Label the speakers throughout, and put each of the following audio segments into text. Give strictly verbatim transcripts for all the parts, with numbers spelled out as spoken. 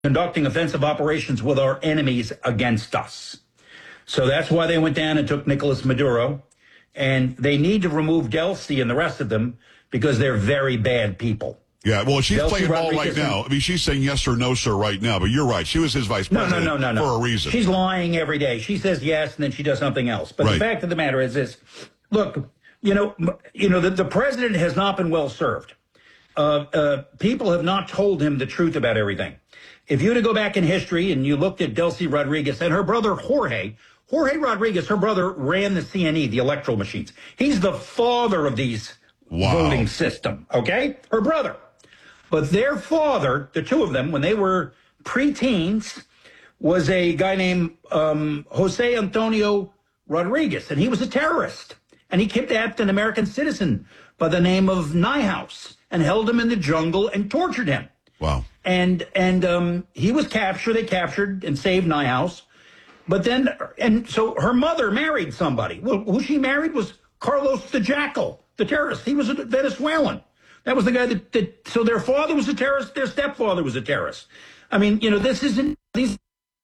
Speaker 1: conducting offensive operations with our enemies against us. So that's why they went down and took Nicolas Maduro. And they need to remove Delcy and the rest of them because they're very bad people.
Speaker 2: Yeah, well, she's
Speaker 1: Delcy
Speaker 2: playing ball
Speaker 1: Rodriguez
Speaker 2: right now. I mean, she's saying yes or no, sir, right now. But you're right. She was his vice president
Speaker 1: no, no, no, no,
Speaker 2: for a reason.
Speaker 1: She's lying every day. She says yes, and then she does something else. But
Speaker 2: right.
Speaker 1: the fact of the matter is this. Look, you know, you know, the, the president has not been well served. Uh, uh, people have not told him the truth about everything. If you were to go back in history and you looked at Delcy Rodriguez and her brother Jorge, Jorge Rodriguez, her brother, ran the C N E, the electoral machines. He's the father of these
Speaker 2: wow.
Speaker 1: voting system, okay? Her brother. But their father, the two of them, when they were preteens, was a guy named um, Jose Antonio Rodriguez, and he was a terrorist. And he kidnapped an American citizen by the name of Niehaus and held him in the jungle and tortured him.
Speaker 2: Wow.
Speaker 1: And and um, he was captured. They captured and saved Niehaus. But then, and so her mother married somebody. Well, who she married was Carlos the Jackal, the terrorist. He was a Venezuelan. That was the guy that, that, so their father was a terrorist, their stepfather was a terrorist. I mean, you know, this isn't, these,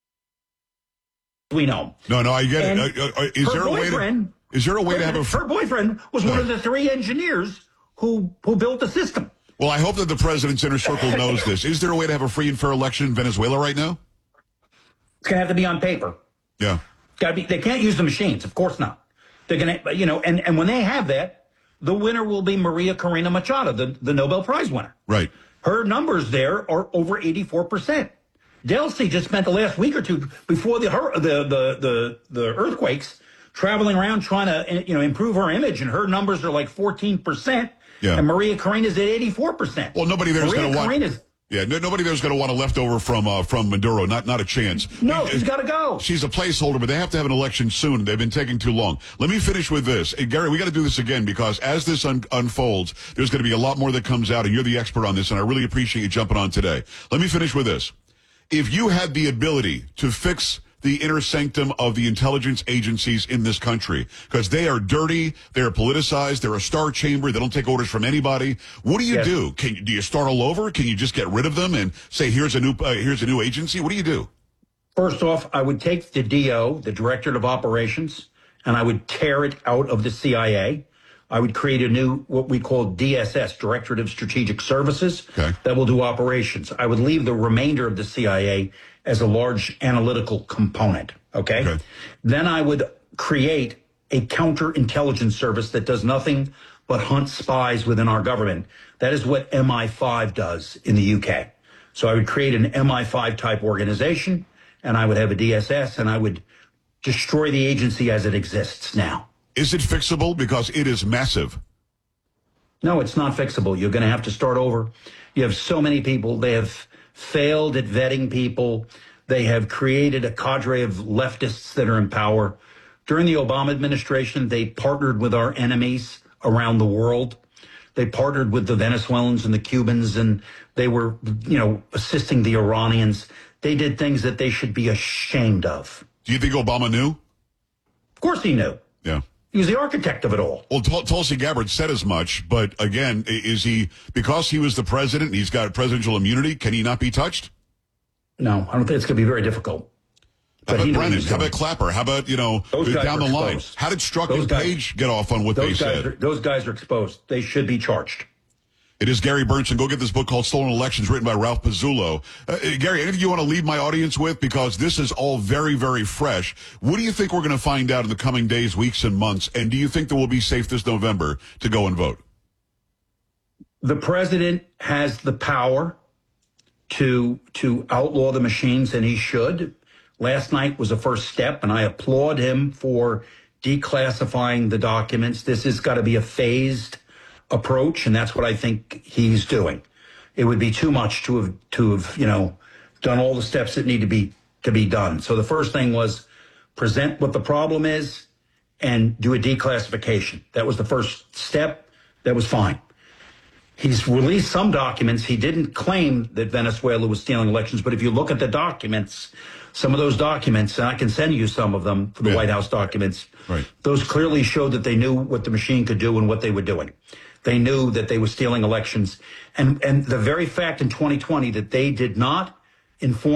Speaker 1: we know.
Speaker 2: No, no, I get
Speaker 1: and
Speaker 2: it. Uh, uh, is there a way to, is there a way
Speaker 1: her,
Speaker 2: to have a,
Speaker 1: her boyfriend was one of the three engineers who, who built the system.
Speaker 2: Well, I hope that the president's inner circle knows this. Is there a way to have a free and fair election in Venezuela right now?
Speaker 1: It's going to have to be on paper.
Speaker 2: Yeah.
Speaker 1: Got to be, they can't use the machines, of course not. They're going to, you know, and, and when they have that, the winner will be Maria Corina Machado, the, the Nobel Prize winner.
Speaker 2: Right.
Speaker 1: Her numbers there are over eighty-four percent. Delcy just spent the last week or two before the her, the, the the the earthquakes traveling around trying to you know improve her image, and her numbers are like fourteen percent.
Speaker 2: Yeah.
Speaker 1: And Maria Corina's at eighty-four percent.
Speaker 2: Well, nobody there's
Speaker 1: Maria
Speaker 2: going to want.
Speaker 1: Corina's,
Speaker 2: Yeah, no, nobody there's going to want a leftover from uh, from Maduro. Not not a chance.
Speaker 1: No,
Speaker 2: He-
Speaker 1: she's got to go.
Speaker 2: She's a placeholder, but they have to have an election soon. They've been taking too long. Let me finish with this. Hey, Gary, we got to do this again because as this un- unfolds, there's going to be a lot more that comes out, and you're the expert on this, and I really appreciate you jumping on today. Let me finish with this. If you had the ability to fix the inner sanctum of the intelligence agencies in this country, because they are dirty, they're politicized, they're a star chamber, they don't take orders from anybody. What do you
Speaker 1: Yes.
Speaker 2: do? Can you, do you start all over? Can you just get rid of them and say, here's a new, uh, here's a new agency? What do you do?
Speaker 1: First off, I would take the D O, the Directorate of Operations, and I would tear it out of the C I A. I would create a new, what we call D S S, Directorate of Strategic Services,
Speaker 2: Okay.
Speaker 1: that will do operations. I would leave the remainder of the C I A as a large analytical component, okay?
Speaker 2: Okay.
Speaker 1: Then I would create a counterintelligence service that does nothing but hunt spies within our government. That is what M I five does in the U K. So I would create an M I five type organization, and I would have a D S S, and I would destroy the agency as it exists now.
Speaker 2: Is it fixable? Because it is massive.
Speaker 1: No, it's not fixable. You're going to have to start over. You have so many people. They have failed at vetting people. They have created a cadre of leftists that are in power. During the Obama administration, they partnered with our enemies around the world. They partnered with the Venezuelans and the Cubans, and they were, you know, assisting the Iranians. They did things that they should be ashamed of.
Speaker 2: Do you think Obama knew?
Speaker 1: Of course he knew.
Speaker 2: Yeah.
Speaker 1: He was the architect of it all.
Speaker 2: Well, Tul- Tulsi Gabbard said as much, but again, i- is he, because he was the president and he's got presidential immunity, can he not be touched?
Speaker 1: No, I don't think it's going to be very difficult.
Speaker 2: How
Speaker 1: But
Speaker 2: about
Speaker 1: he knew what he
Speaker 2: Brennan?
Speaker 1: was
Speaker 2: How
Speaker 1: doing.
Speaker 2: about Clapper? How about, you know,
Speaker 1: Those guys
Speaker 2: down the
Speaker 1: are
Speaker 2: line?
Speaker 1: exposed.
Speaker 2: How did Strzok
Speaker 1: Those
Speaker 2: and
Speaker 1: guys-
Speaker 2: Page get off on what they
Speaker 1: Those guys,
Speaker 2: said?
Speaker 1: are, those guys are exposed. They should be charged.
Speaker 2: It is Gary Bernstein. Go get this book called Stolen Elections, written by Ralph Pizzullo. Uh, Gary, anything you want to leave my audience with? Because this is all very, very fresh. What do you think we're going to find out in the coming days, weeks, and months? And do you think that we'll be safe this November to go and vote?
Speaker 1: The president has the power to to outlaw the machines, and he should. Last night was a first step, and I applaud him for declassifying the documents. This has got to be a phased approach, and that's what I think he's doing. It would be too much to have to have, you know, done all the steps that need to be to be done. So the first thing was present what the problem is and do a declassification. That was the first step. That was fine. He's released some documents. He didn't claim that Venezuela was stealing elections, but if you look at the documents, some of those documents, and I can send you some of them for the
Speaker 2: Yeah.
Speaker 1: White House documents,
Speaker 2: Right.
Speaker 1: those clearly showed that they knew what the machine could do and what they were doing. They knew that they were stealing elections. And, and the very fact in twenty twenty that they did not inform